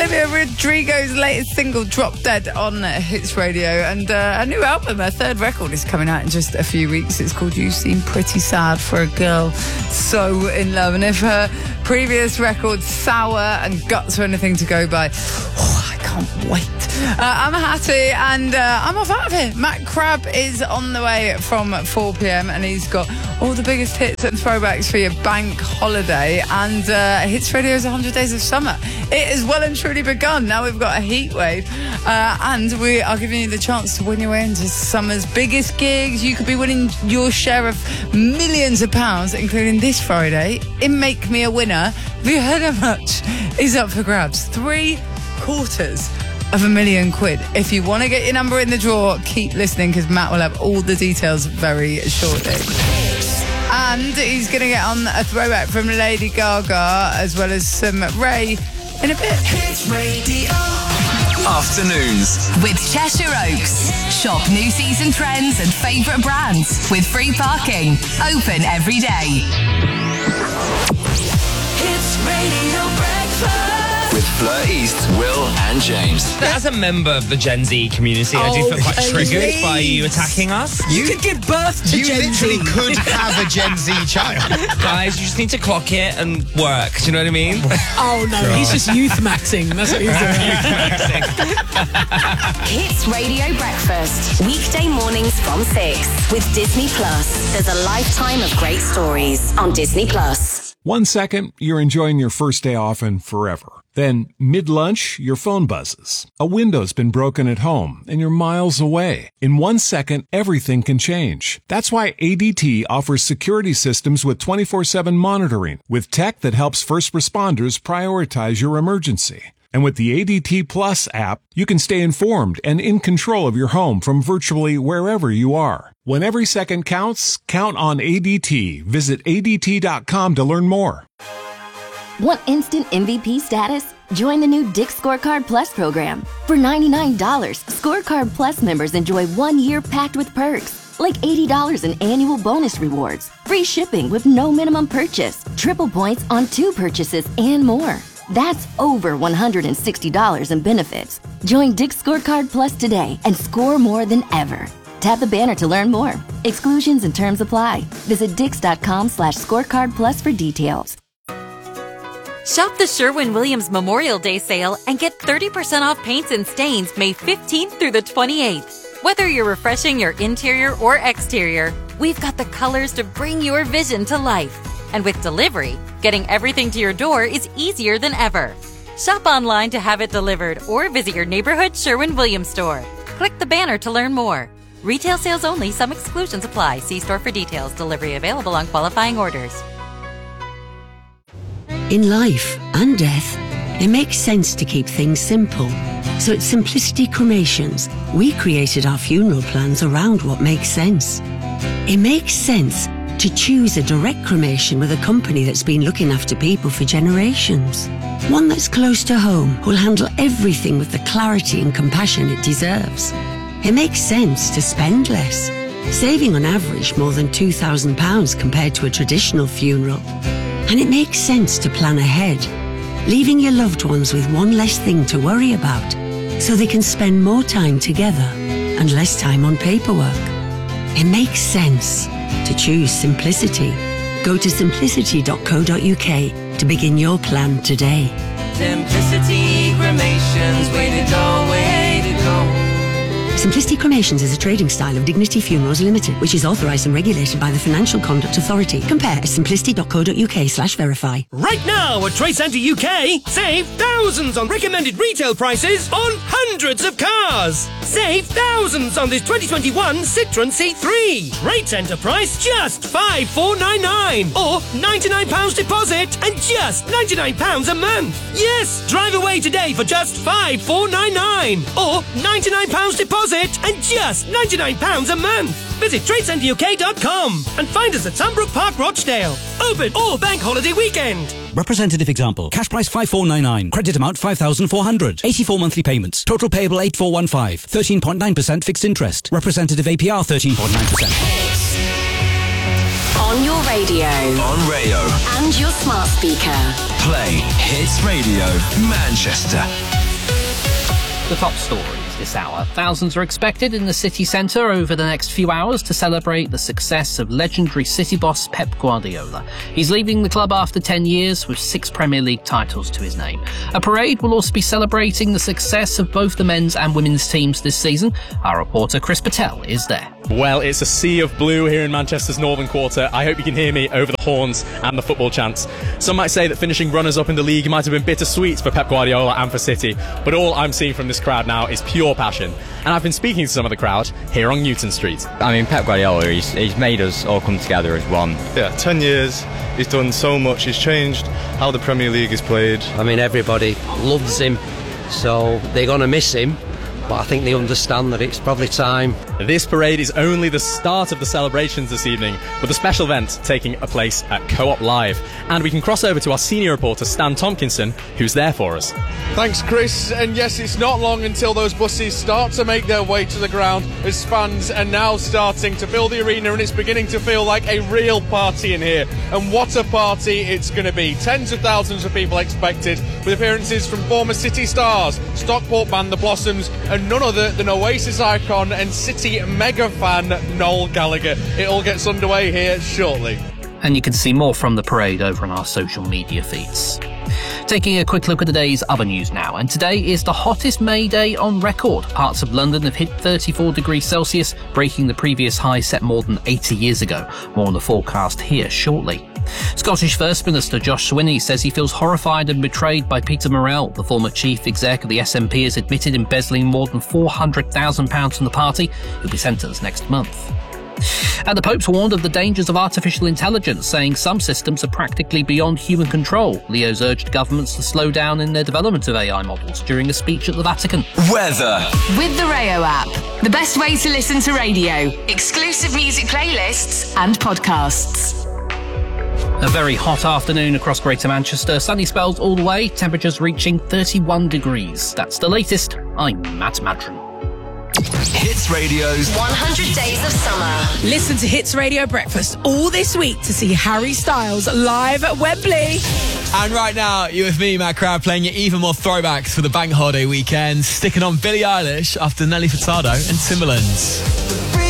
Olivia Rodrigo's latest single, Drop Dead, on Hits Radio. And a new album, her third record, is coming out in just a few weeks. It's called You Seem Pretty Sad for a Girl So In Love. And if her previous records, Sour and Guts, are anything to go by, I can't wait. I'm Hattie and I'm off out of here. Matt Crabb is on the way from 4 p.m. and he's got all the biggest hits and throwbacks for your bank holiday. And Hits Radio's 100 Days of Summer. It has well and truly begun. Now we've got a heat wave and we are giving you the chance to win your way into summer's biggest gigs. You could be winning your share of millions of pounds, including this Friday in Make Me a Winner. Have you heard how much is up for grabs? £750,000. If you want to get your number in the draw, keep listening because Matt will have all the details very shortly. And he's going to get on a throwback from Lady Gaga as well as some Ray in a bit. Hits Radio Afternoons with Cheshire Oaks. Shop new season trends and favourite brands with free parking. Open every day. Hits Radio Breakfast with Fleur East, Will and James. As a member of the Gen Z community, I do feel quite triggered by you attacking us. You could give birth to Gen Z. You literally could have a Gen Z child. Guys, you just need to clock it and work. Do you know what I mean? Oh, no, he's just youth maxing. That's what he's doing. Hits Radio Breakfast. Weekday mornings from 6 with Disney Plus. There's a lifetime of great stories on Disney Plus. 1 second, you're enjoying your first day off and forever. Then, mid-lunch, your phone buzzes. A window's been broken at home, and you're miles away. In 1 second, everything can change. That's why ADT offers security systems with 24/7 monitoring, with tech that helps first responders prioritize your emergency. And with the ADT Plus app, you can stay informed and in control of your home from virtually wherever you are. When every second counts, count on ADT. Visit ADT.com to learn more. Want instant MVP status? Join the new Dick's Scorecard Plus program. For $99, Scorecard Plus members enjoy 1 year packed with perks, like $80 in annual bonus rewards, free shipping with no minimum purchase, triple points on 2 purchases, and more. That's over $160 in benefits. Join Dick's Scorecard Plus today and score more than ever. Tap the banner to learn more. Exclusions and terms apply. Visit dix.com/scorecard plus for details. Shop the Sherwin-Williams Memorial Day sale and get 30% off paints and stains May 15th through the 28th. Whether you're refreshing your interior or exterior, we've got the colors to bring your vision to life. And with delivery, getting everything to your door is easier than ever. Shop online to have it delivered or visit your neighborhood Sherwin-Williams store. Click the banner to learn more. Retail sales only. Some exclusions apply. See store for details. Delivery available on qualifying orders. In life and death, it makes sense to keep things simple. So at Simplicity Cremations, we created our funeral plans around what makes sense. It makes sense to choose a direct cremation with a company that's been looking after people for generations. One that's close to home, who'll handle everything with the clarity and compassion it deserves. It makes sense to spend less, saving on average more than £2,000 compared to a traditional funeral. And it makes sense to plan ahead, leaving your loved ones with one less thing to worry about, so they can spend more time together and less time on paperwork. It makes sense to choose simplicity. Go to simplicity.co.uk to begin your plan today. Simplicity Cremations, waited all way to go. Simplicity Cremations is a trading style of Dignity Funerals Limited, which is authorised and regulated by the Financial Conduct Authority. Compare at simplicity.co.uk/verify. Right now at Trade Centre UK, save thousands on recommended retail prices on hundreds of cars. Save thousands on this 2021 Citroën C3. Trade Centre price just £5,499 or £99 deposit and just £99 a month. Yes, drive away today for just £5,499 or £99 deposit and just £99 a month. Visit TradeCenterUK.com and find us at Sunbrook Park, Rochdale. Open all bank holiday weekend. Representative example. Cash price 5,499. Credit amount 5,400. 84 monthly payments. Total payable 8,415. 13.9% fixed interest. Representative APR 13.9%. On your radio. On Rayo. And your smart speaker. Play Hits Radio Manchester. the top stories this hour. Thousands are expected in the city centre over the next few hours to celebrate the success of legendary City boss Pep Guardiola. He's leaving the club after 10 years with 6 Premier League titles to his name. A parade will also be celebrating the success of both the men's and women's teams this season. Our reporter Chris Patel is there. Well, it's a sea of blue here in Manchester's northern quarter. I hope you can hear me over the horns and the football chants. Some might say that finishing runners-up in the league might have been bittersweet for Pep Guardiola and for City, but all I'm seeing from this crowd now is pure passion. And I've been speaking to some of the crowd here on Newton Street. I mean, Pep Guardiola, he's made us all come together as one. Yeah, 10 years, he's done so much, he's changed how the Premier League is played. I mean, everybody loves him, so they're going to miss him. But I think they understand that it's probably time. This parade is only the start of the celebrations this evening, with a special event taking place at Co-op Live. And we can cross over to our senior reporter, Stan Tompkinson, who's there for us. Thanks, Chris. And yes, it's not long until those buses start to make their way to the ground, as fans are now starting to fill the arena, and it's beginning to feel like a real party in here. And what a party it's going to be. Tens of thousands of people expected, with appearances from former City stars, Stockport band The Blossoms, and none other than Oasis icon and City mega fan Noel Gallagher. It all gets underway here shortly. And you can see more from the parade over on our social media feeds. Taking a quick look at the day's other news now, and today is the hottest May day on record. Parts of London have hit 34 degrees Celsius, breaking the previous high set more than 80 years ago. More on the forecast here shortly. Scottish First Minister Josh Swinney says he feels horrified and betrayed by Peter Murrell. The former chief exec of the SNP has admitted embezzling more than £400,000 from the party. He'll be sentenced next month. And the Pope's warned of the dangers of artificial intelligence, saying some systems are practically beyond human control. Leo's urged governments to slow down in their development of AI models during a speech at the Vatican. Weather. With the Rayo app, the best way to listen to radio, exclusive music playlists and podcasts. A very hot afternoon across Greater Manchester. Sunny spells all the way, temperatures reaching 31 degrees. That's the latest. I'm Matt Madron. Hits Radio's 100 Days of Summer. Listen to Hits Radio Breakfast all this week to see Harry Styles live at Wembley. And right now, you're with me, Matt Crowd, playing you even more throwbacks for the bank holiday weekend, sticking on Billie Eilish after Nelly Furtado and Timberlands.